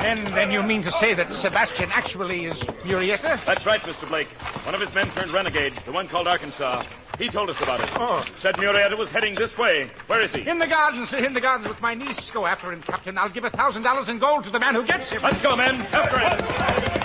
Then you mean to say that Sebastian actually is Murieta? That's right, Mr. Blake. One of his men turned renegade, the one called Arkansas. He told us about it. Oh. Said Murieta was heading this way. Where is he? In the gardens, sir, in the gardens with my niece. Go after him, Captain. I'll give $1,000 in gold to the man who gets him. Let's go, men. After him.